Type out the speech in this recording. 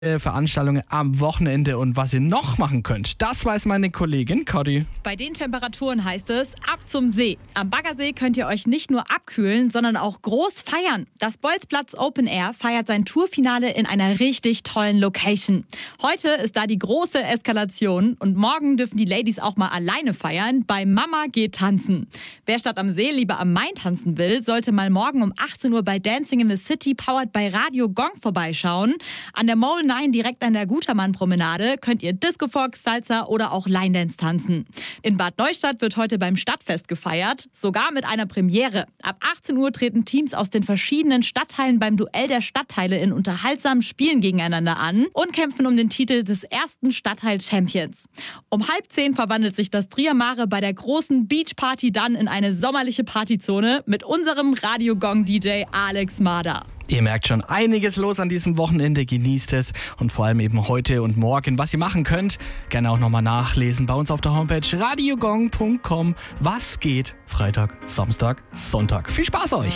Veranstaltungen am Wochenende und was ihr noch machen könnt. Das weiß meine Kollegin Cody. Bei den Temperaturen heißt es, ab zum See. Am Baggersee könnt ihr euch nicht nur abkühlen, sondern auch groß feiern. Das Bolzplatz Open Air feiert sein Tourfinale in einer richtig tollen Location. Heute ist da die große Eskalation und morgen dürfen die Ladies auch mal alleine feiern bei Mama geht tanzen. Wer statt am See lieber am Main tanzen will, sollte mal morgen um 18 Uhr bei Dancing in the City powered by Radio Gong vorbeischauen. An der Mole 9 direkt an der Gutermann-Promenade könnt ihr Disco Fox, Salsa oder auch Line Dance tanzen. In Bad Neustadt wird heute beim Stadtfest gefeiert, sogar mit einer Premiere. Ab 18 Uhr treten Teams aus den verschiedenen Stadtteilen beim Duell der Stadtteile in unterhaltsamen Spielen gegeneinander an und kämpfen um den Titel des ersten Stadtteil-Champions. Um 9:30 verwandelt sich das Triamare bei der großen Beachparty dann in eine sommerliche Partyzone mit unserem Radio Gong-DJ Alex Mader. Ihr merkt schon, einiges los an diesem Wochenende. Genießt es und vor allem eben heute und morgen, was ihr machen könnt. Gerne auch nochmal nachlesen bei uns auf der Homepage radiogong.com. Was geht Freitag, Samstag, Sonntag. Viel Spaß euch!